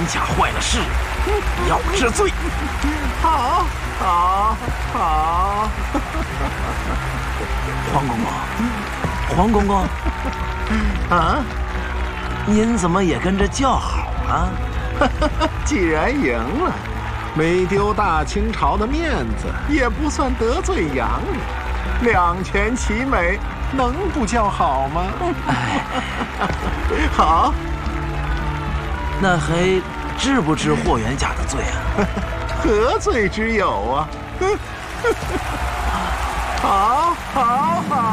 下坏了事，要治罪。 好，好，好。 黄公公，黄公公， 啊， 您怎么也跟着叫好啊？ 既然赢了，没丢大清朝的面子，也不算得罪洋人，两全其美，能不叫好吗？好， 那还治不治霍元甲的罪啊？ 何罪之有啊？好，好，好。